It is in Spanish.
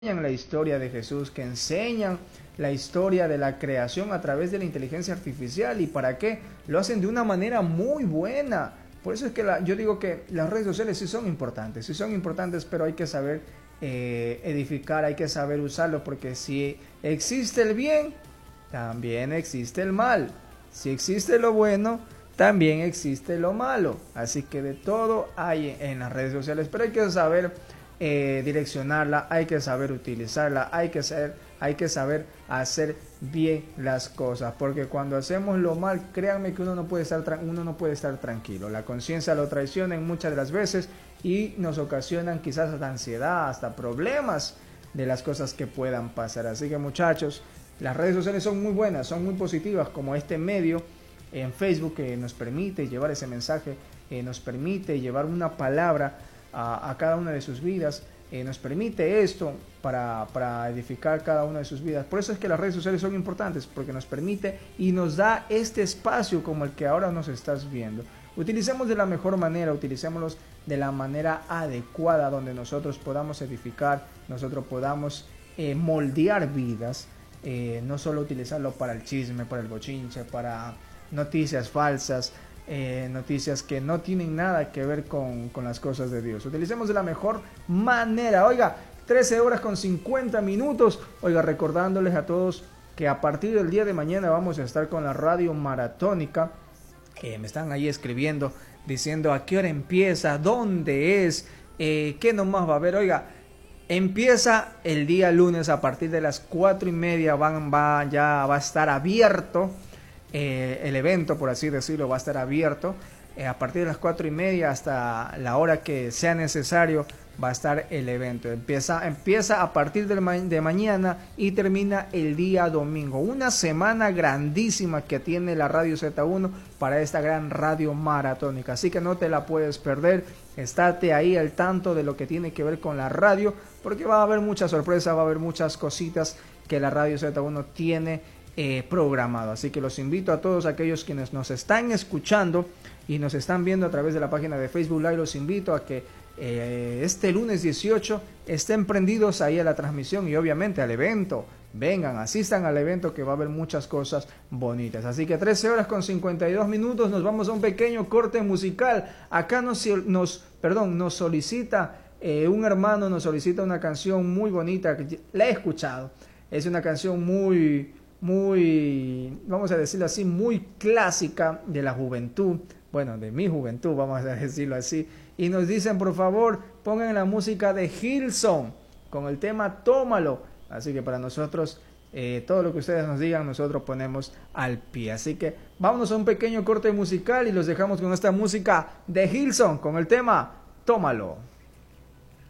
la historia de Jesús, que enseñan la historia de la creación a través de la inteligencia artificial. ¿Y para qué? Lo hacen de una manera muy buena. Por eso es que yo digo que las redes sociales sí son importantes, pero hay que saber edificar, hay que saber usarlo, porque si existe el bien, también existe el mal. Si existe lo bueno, también existe lo malo. Así que de todo hay en las redes sociales, pero hay que saber direccionarla, hay que saber utilizarla, hay que saber hacer bien las cosas, porque cuando hacemos lo mal, créanme que uno no puede estar tranquilo. La conciencia lo traiciona en muchas de las veces y nos ocasionan quizás hasta ansiedad, hasta problemas de las cosas que puedan pasar. Así que, muchachos, las redes sociales son muy buenas, son muy positivas, como este medio en Facebook, que nos permite llevar ese mensaje, nos permite llevar una palabra a cada una de sus vidas, nos permite esto para edificar cada una de sus vidas. Por eso es que las redes sociales son importantes, porque nos permite y nos da este espacio como el que ahora nos estás viendo. Utilicemos de la mejor manera, utilicémoslos de la manera adecuada, donde nosotros podamos edificar, nosotros podamos moldear vidas, no solo utilizarlo para el chisme, para el bochinche, para noticias falsas, noticias que no tienen nada que ver con las cosas de Dios. Utilicemos de la mejor manera. Oiga, 13 horas con 50 minutos. Oiga, recordándoles a todos que a partir del día de mañana vamos a estar con la radio maratónica. Me están ahí escribiendo, diciendo a qué hora empieza, dónde es, qué nomás va a haber. Oiga, empieza el día lunes a partir de las 4:30, ya va a estar abierto. El evento, por así decirlo, va a estar abierto a partir de las 4:30 hasta la hora que sea necesario. Va a estar el evento. Empieza a partir de mañana y termina el día domingo. Una semana grandísima que tiene la Radio Z1 para esta gran radio maratónica. Así que no te la puedes perder. Estate ahí al tanto de lo que tiene que ver con la radio, porque va a haber muchas sorpresas, va a haber muchas cositas que la Radio Z1 tiene programado. Así que los invito a todos aquellos quienes nos están escuchando y nos están viendo a través de la página de Facebook Live. Los invito a que este lunes 18 estén prendidos ahí a la transmisión y obviamente al evento. Vengan, asistan al evento, que va a haber muchas cosas bonitas. Así que 13 horas con 52 minutos, nos vamos a un pequeño corte musical. Acá nos solicita un hermano, nos solicita una canción muy bonita, que la he escuchado. Es una canción muy, vamos a decirlo así, muy clásica de la juventud, bueno, de mi juventud, vamos a decirlo así, y nos dicen, por favor, pongan la música de Hillsong con el tema Tómalo. Así que para nosotros, todo lo que ustedes nos digan, nosotros ponemos al pie. Así que vámonos a un pequeño corte musical y los dejamos con esta música de Hillsong con el tema Tómalo.